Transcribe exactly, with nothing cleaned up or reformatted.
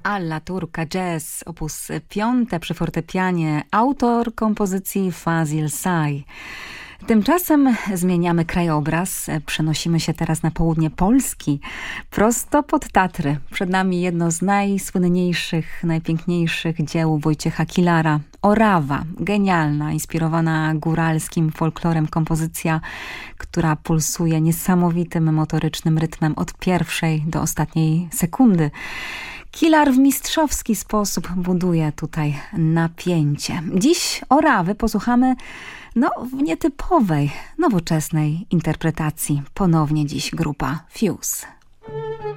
Alla Turca Jazz, opus piąte przy fortepianie, autor kompozycji Fazil Say. Tymczasem zmieniamy krajobraz, przenosimy się teraz na południe Polski, prosto pod Tatry. Przed nami jedno z najsłynniejszych, najpiękniejszych dzieł Wojciecha Kilara. Orawa, genialna, inspirowana góralskim folklorem kompozycja, która pulsuje niesamowitym motorycznym rytmem od pierwszej do ostatniej sekundy. Kilar w mistrzowski sposób buduje tutaj napięcie. Dziś Orawy posłuchamy no, w nietypowej, nowoczesnej interpretacji. Ponownie dziś grupa Fuse.